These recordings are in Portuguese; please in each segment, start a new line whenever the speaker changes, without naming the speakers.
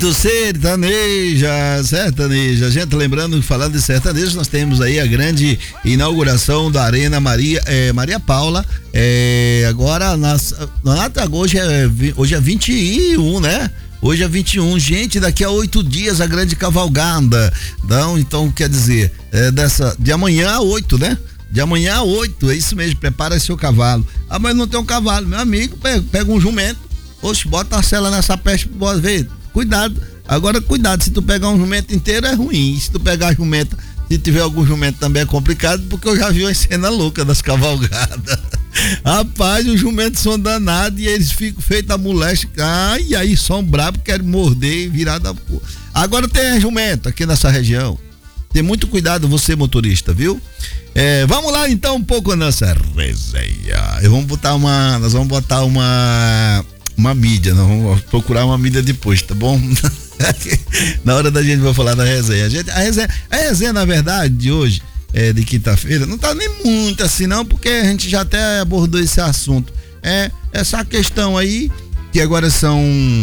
Muito sertaneja. Gente, lembrando, falando de sertanejo, nós temos aí a grande inauguração da Arena Maria Paula. Agora, hoje é 21, né? Hoje é 21, gente, daqui a 8 dias a grande cavalgada. Então quer dizer, de amanhã a 8, né? De amanhã a 8, é isso mesmo, prepara seu cavalo. Ah, mas não tem um cavalo, meu amigo, pega um jumento. Oxe, bota a sela nessa peste, bota ver. Cuidado. Agora, cuidado, se tu pegar um jumento inteiro é ruim. Se tu pegar jumento, se tiver algum jumento também é complicado, porque eu já vi uma cena louca das cavalgadas. Rapaz, os jumentos são danados e eles ficam feitos a moleste. Ai, aí são bravos, querem morder e virar da porra. Agora tem jumento aqui nessa região. Tem muito cuidado você, motorista, viu? Vamos lá então um pouco nessa resenha. Nós vamos botar uma mídia, nós vamos procurar uma mídia depois, tá bom? Na hora da gente vai falar da resenha. A resenha, na verdade, de hoje, de quinta-feira, não tá nem muito assim não, porque a gente já até abordou esse assunto. Essa questão aí, que agora são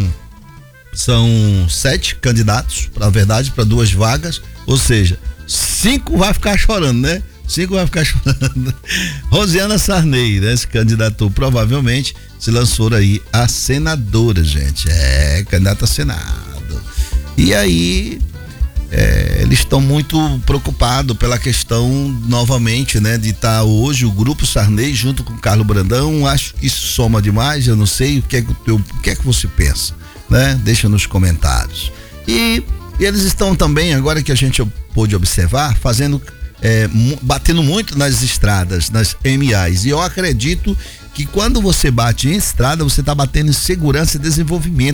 7 candidatos, pra verdade, para 2 vagas, ou seja, 5 vai ficar chorando, né? 5 vai ficar chorando. Rosiana Sarney, né? Se candidatou, provavelmente se lançou aí a senadora, gente. Candidata a Senado. E aí, eles estão muito preocupados pela questão, novamente, né? De estar hoje o Grupo Sarney junto com o Carlos Brandão. Acho que isso soma demais, eu não sei o que é que você pensa, né? Deixa nos comentários. E eles estão também, agora que a gente pôde observar, batendo muito nas estradas, nas MAs. E eu acredito que quando você bate em estrada, você está batendo em segurança e desenvolvimento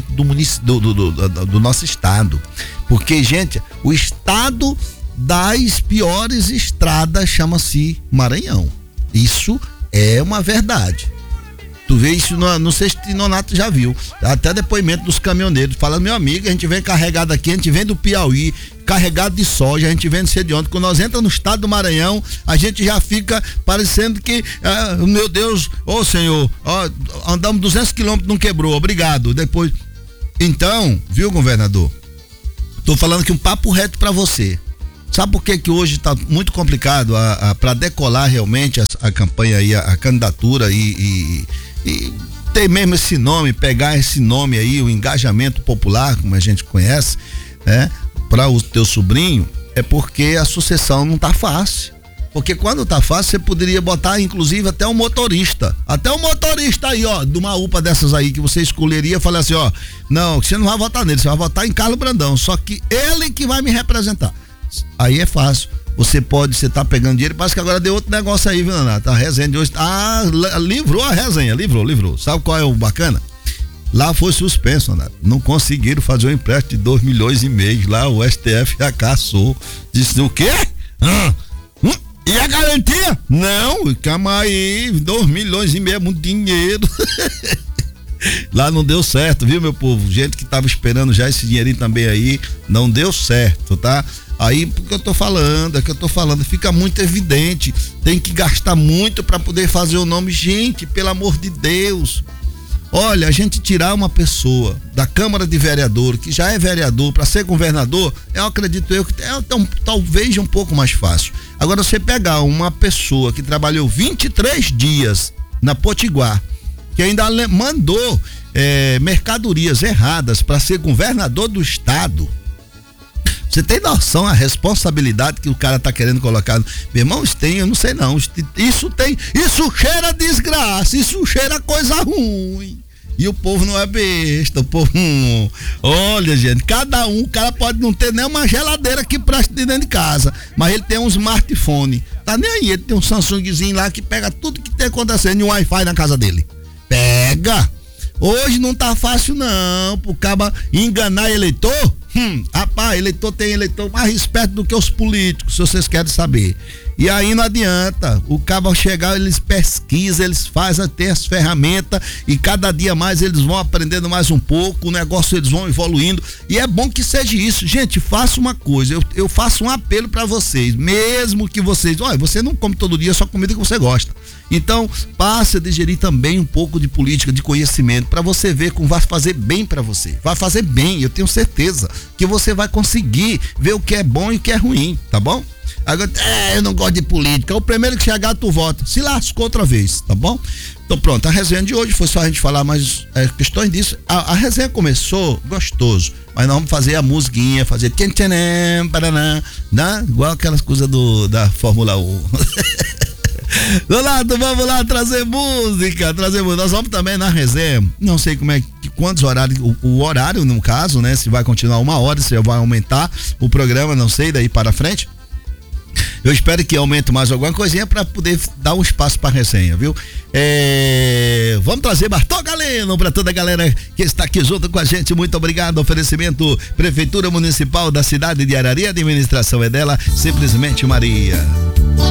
do nosso estado. Porque, gente, o estado das piores estradas chama-se Maranhão. Isso é uma verdade. Tu vê isso, não sei se Nonato já viu, até depoimento dos caminhoneiros, falando, meu amigo, a gente vem carregado aqui, a gente vem do Piauí, carregado de soja, a gente vem não sei de onde, quando nós entramos no estado do Maranhão, a gente já fica parecendo que, meu Deus, Senhor, andamos 200 quilômetros, não quebrou, obrigado, depois, então, viu, governador, tô falando aqui um papo reto pra você. Sabe por que hoje tá muito complicado para decolar realmente a campanha aí, a candidatura e ter mesmo esse nome, pegar esse nome aí, o engajamento popular, como a gente conhece, né? Para o teu sobrinho, é porque a sucessão não tá fácil. Porque quando tá fácil, você poderia botar, inclusive, até um motorista aí, de uma UPA dessas aí, que você escolheria, falar assim, não, você não vai votar nele, você vai votar em Carlos Brandão, só que ele que vai me representar. Aí é fácil, você tá pegando dinheiro, parece que agora deu outro negócio aí, viu, Renato? A resenha de hoje, livrou a resenha, livrou. Sabe qual é o bacana? Lá foi suspenso, Renato, não conseguiram fazer um empréstimo de 2,5 milhões, lá o STF já caçou, disse o quê? E a garantia? Não, calma aí, 2,5 milhões é muito dinheiro. Lá não deu certo, viu, meu povo? Gente que tava esperando já esse dinheirinho também aí, não deu certo, tá? Aí, porque eu tô falando, fica muito evidente, tem que gastar muito para poder fazer o nome, gente, pelo amor de Deus. Olha, a gente tirar uma pessoa da Câmara de Vereador, que já é vereador, para ser governador, eu acredito que talvez um pouco mais fácil. Agora, você pegar uma pessoa que trabalhou 23 dias na Potiguar, que ainda mandou mercadorias erradas para ser governador do estado. Você tem noção a responsabilidade que o cara tá querendo colocar? Meu irmão, eu não sei não. Isso cheira desgraça, isso cheira coisa ruim. E o povo não é besta, o povo não. Olha, gente, o cara pode não ter nem uma geladeira que preste dentro de casa, mas ele tem um smartphone. Tá nem aí, ele tem um Samsungzinho lá que pega tudo que tem acontecendo em um Wi-Fi na casa dele. Pega! Hoje não tá fácil não, pro caba enganar eleitor. Rapaz, eleitor tem eleitor mais esperto do que os políticos, se vocês querem saber. E aí não adianta, o cabo chegar, eles pesquisam, eles fazem até as ferramentas e cada dia mais eles vão aprendendo mais um pouco, o negócio eles vão evoluindo e é bom que seja isso. Gente, faça uma coisa, eu faço um apelo para vocês, mesmo que vocês, olha, você não come todo dia só comida que você gosta. Então, passe a digerir também um pouco de política, de conhecimento, para você ver como vai fazer bem para você. Vai fazer bem, eu tenho certeza que você vai conseguir ver o que é bom e o que é ruim, tá bom? Agora, eu não gosto de política. O primeiro que chegar, tu vota. Se lascou outra vez, tá bom? Então pronto, a resenha de hoje foi só a gente falar mais questões disso. A resenha começou gostoso, mas nós vamos fazer a musiquinha, fazer paraná, né? Igual aquelas coisas da Fórmula 1. Donato, vamos lá trazer música. Nós vamos também na resenha, não sei como é que quantos horários, o horário no caso, né? Se vai continuar 1 hora, se vai aumentar o programa, não sei, daí para frente. Eu espero que aumente mais alguma coisinha para poder dar um espaço para resenha, viu? Vamos trazer Bartol Galeno para toda a galera que está aqui junto com a gente. Muito obrigado. Oferecimento Prefeitura Municipal da cidade de Arari. A administração é dela, simplesmente Maria.